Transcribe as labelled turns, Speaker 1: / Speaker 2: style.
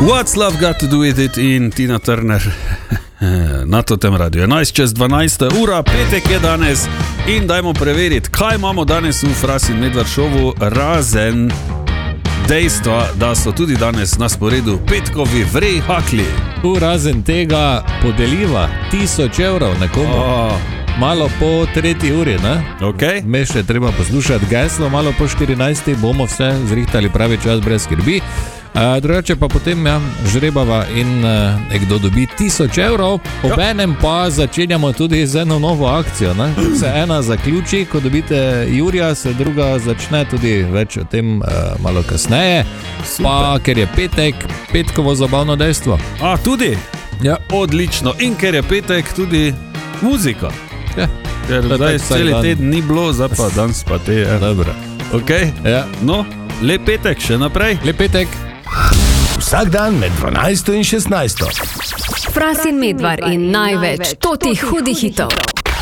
Speaker 1: What's Love Got to Do With It in Tina Turner na tem radiju. 11:12 ura, petek je danes in dajmo preveriti, kaj imamo danes v Fras in Medvard šovu, razen dejstva, da so tudi danes na sporedu petkovi vrej hakli.
Speaker 2: Razen tega podeliva 1000 evrov nekomu. Malo po 3. uri, ne?
Speaker 1: Okay.
Speaker 2: Me še treba poslušati geslo, malo po 14. bomo vse zrihtali pravi čas brez skrbi. Drugače pa potem žrebava in kdo dobi 1000 evrov, obenem pa začenjamo tudi z eno novo akcijo, ne? Se ena zaključi, ko dobite Jurija, se druga začne, tudi več o tem malo kasneje. Super. Pa ker je petek, petkovo zabavno dejstvo.
Speaker 1: Tudi? Ja. Odlično. In ker je petek, tudi muzika.
Speaker 2: Ja.
Speaker 1: Ker zdaj celi teden ni bilo, zdaj pa danes pa te je.
Speaker 2: Dobro.
Speaker 1: Okay.
Speaker 2: Ja.
Speaker 1: No, lep petek še naprej.
Speaker 2: Lep petek.
Speaker 3: Vsak dan med 12 in 16.
Speaker 4: Fras in Medvard in največ totih hudih hitov.